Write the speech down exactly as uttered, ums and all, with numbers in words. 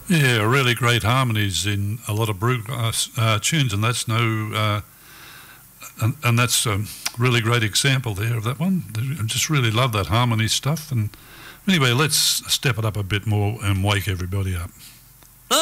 Yeah, really great harmonies in a lot of bluegrass uh, tunes, and that's no, uh, and, and that's a really great example there of that one. I just really love that harmony stuff. And anyway, let's step it up a bit more and wake everybody up.